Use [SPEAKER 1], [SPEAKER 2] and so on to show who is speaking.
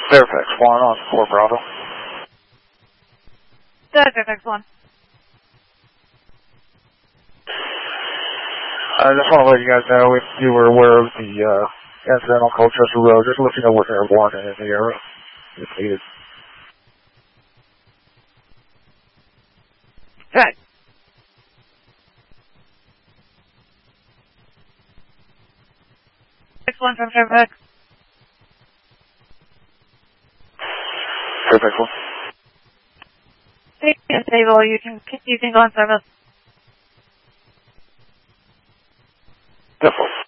[SPEAKER 1] Fairfax 1 on 4 Bravo.
[SPEAKER 2] Fairfax 1.
[SPEAKER 1] I just want to let you guys know if you were aware of the incident on Colchester Road, just let you know we're airborne and in the area if needed.
[SPEAKER 2] Right. Fairfax 1 from Fairfax.
[SPEAKER 1] Fairfax 1.
[SPEAKER 2] Take a table, you can go on service.
[SPEAKER 1] Definitely.